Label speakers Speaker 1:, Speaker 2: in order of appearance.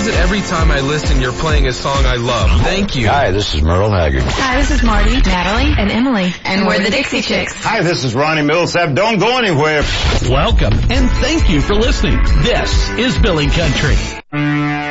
Speaker 1: is it every time I listen you're playing a song I love? Thank you.
Speaker 2: Hi, this is Merle Haggard.
Speaker 3: Hi, this is Marty, Natalie, and Emily. And we're the Dixie Chicks.
Speaker 4: Hi, this is Ronnie Millsap. Don't go anywhere.
Speaker 5: Welcome, and thank you for listening. This is Billy Country.